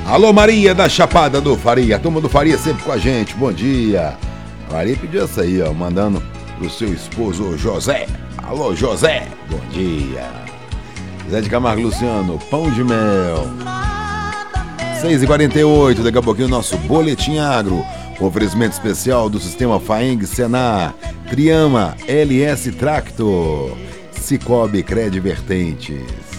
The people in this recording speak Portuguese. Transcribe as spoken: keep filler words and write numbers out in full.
Alô, Maria da Chapada do Faria. A turma do Faria sempre com a gente. Bom dia. A Maria pediu essa aí, ó, mandando pro seu esposo José. Alô, José. Bom dia. Zé de Camargo Luciano, pão de mel. seis e quarenta e oito, daqui a pouquinho o nosso Boletim Agro. Com oferecimento especial do Sistema Faeng Senar, Triama, L S Tractor, Cicobi Cred Vertentes.